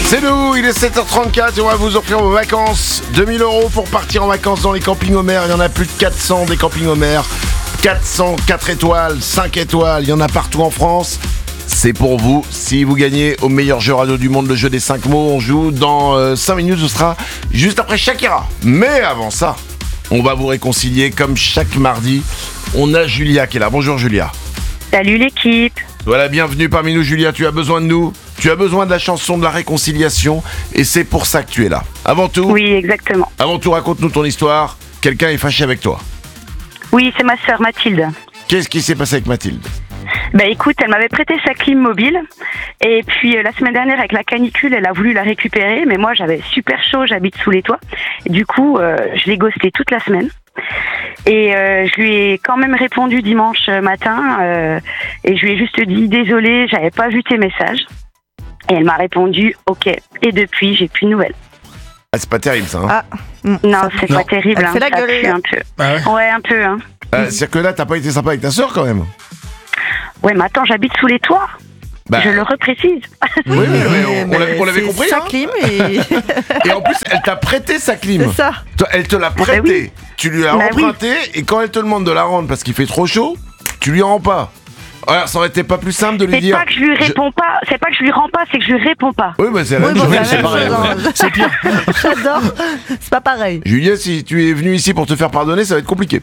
C'est nous, il est 7h34 et on va vous offrir vos vacances. 2000 € pour partir en vacances dans les campings Homer. Il y en a plus de 400 des campings Homer. 400, 4 étoiles, 5 étoiles, il y en a partout en France. C'est pour vous. Si vous gagnez au meilleur jeu radio du monde, le jeu des 5 mots, on joue dans 5 minutes, ce sera juste après Shakira. Mais avant ça, on va vous réconcilier comme chaque mardi. On a Julia qui est là. Bonjour Julia. Salut l'équipe. Voilà, bienvenue parmi nous Julia, tu as besoin de nous. Tu as besoin de la chanson de la réconciliation et c'est pour ça que tu es là. Avant tout, Oui, exactement. raconte-nous ton histoire. Quelqu'un est fâché avec toi. Oui, c'est ma sœur Mathilde. Qu'est-ce qui s'est passé avec Mathilde ? Bah écoute, elle m'avait prêté sa clim mobile et puis la semaine dernière avec la canicule, elle a voulu la récupérer, mais moi j'avais super chaud, j'habite sous les toits. Et du coup, je l'ai ghostée toute la semaine. Et je lui ai quand même répondu dimanche matin et je lui ai juste dit désolée, j'avais pas vu tes messages. Et elle m'a répondu ok. Et depuis, j'ai plus de nouvelles. Ah, c'est pas terrible ça. Hein. Non, c'est pas terrible. Elle fait la ça gueule. pue un peu. Ah ouais. Ouais, un peu. Hein. C'est-à-dire que là, t'as pas été sympa avec ta sœur quand même. Ouais, mais attends, j'habite sous les toits. Bah, Je le reprécise. oui, mais on l'avait compris. Sa Hein. clim et Et en plus, elle t'a prêté sa clim. c'est ça. Toi, elle te l'a prêté. oui. Tu lui as Bah oui. emprunté et quand elle te demande de la rendre parce qu'il fait trop chaud, tu lui rends pas. Alors, ça aurait été pas plus simple de lui C'est dire. pas que je lui réponds pas, c'est pas que je lui rends pas, c'est que je lui réponds pas. Oui, bah c'est la Oui, même bon, chose. c'est la c'est même pareil, chose, hein. C'est pire. J'adore. C'est pas pareil. Julia, si tu es venu ici pour te faire pardonner, ça va être compliqué.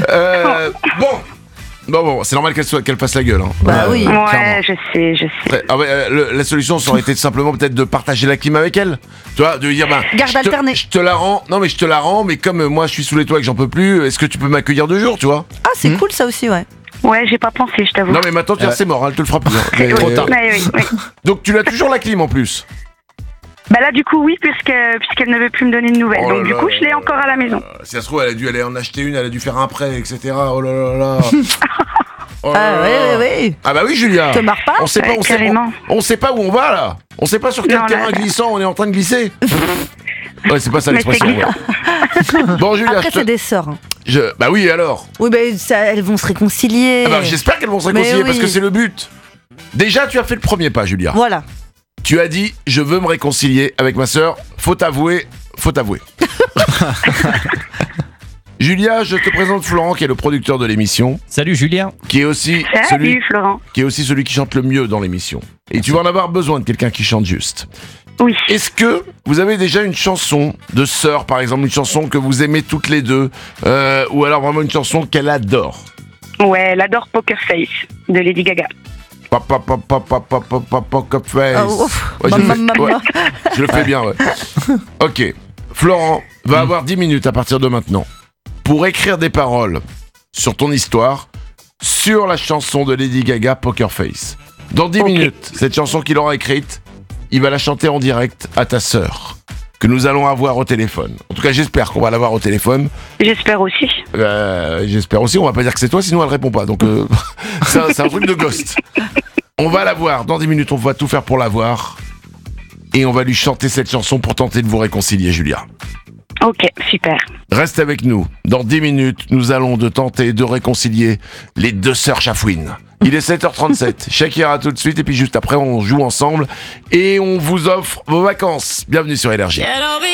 Bon, c'est normal qu'elle fasse la gueule. Hein. Bah oui. Ouais, clairement. je sais. Après, la solution, ça aurait été simplement peut-être de partager la clim avec elle. Tu vois, de lui dire, Garde alternée. je te la rends. Non, mais je te la rends, mais comme moi je suis sous les toits et que j'en peux plus, est-ce que tu peux m'accueillir 2 jours, tu vois ? Ah, c'est cool ça aussi, ouais. Ouais, j'ai pas pensé, je t'avoue. Non, mais maintenant, c'est mort, hein, elle te le fera plus. Hein. Oui, trop tard. oui. Donc, tu l'as toujours la clim en plus. Bah là, du coup, oui, puisqu'elle ne veut plus me donner de nouvelles. Oh Donc, là du là coup, je l'ai encore à la maison. Si ça se trouve, elle a dû aller en acheter une, elle a dû faire un prêt, etc. Oh là là là. Oh là Ah, là. oui. Ah bah oui, Julia. Te marre pas. On sait pas, Ouais, carrément. on sait pas où on va là. On sait pas sur quel Non, terrain là. glissant on est en train de glisser. Ouais, c'est pas ça Mais c'est l'expression. ouais. Bon, Julia, Après, c'est des sœurs. Hein. bah oui, alors. Oui, bah, elles vont se réconcilier. Ah bah, j'espère qu'elles vont se Mais réconcilier parce oui. que c'est le but. Déjà, tu as fait le premier pas, Julia. Voilà. Tu as dit, je veux me réconcilier avec ma sœur. Faut avouer. Julia, je te présente Florent qui est le producteur de l'émission, Salut Julien. qui est aussi Salut, Florent. celui qui chante le mieux dans l'émission. Et tu vas en avoir besoin de quelqu'un qui chante juste. Oui. Est-ce que vous avez déjà une chanson de sœur, par exemple, une chanson que vous aimez toutes les deux, ou alors vraiment une chanson qu'elle adore? Ouais, elle adore Poker Face de Lady Gaga. Poker face. Ah, ouf. Ouais, Maman. je le fais bien, ouais. Ok. Florent va avoir 10 minutes à partir de maintenant pour écrire des paroles sur ton histoire, sur la chanson de Lady Gaga, Poker Face. Dans 10 minutes, cette chanson qu'il aura écrite, il va la chanter en direct à ta sœur, que nous allons avoir au téléphone. En tout cas, j'espère qu'on va l'avoir au téléphone. J'espère aussi. J'espère aussi, on va pas dire que c'est toi, sinon elle répond pas. Donc, c'est un truc de ghost. On va la voir, dans 10 minutes, on va tout faire pour la voir. Et on va lui chanter cette chanson pour tenter de vous réconcilier, Julia. Ok, super. Reste avec nous. Dans 10 minutes, nous allons tenter de réconcilier les 2 sœurs Chafouine. Il est 7h37. Shakira tout de suite. Et puis juste après, on joue ensemble. Et on vous offre vos vacances. Bienvenue sur Énergie.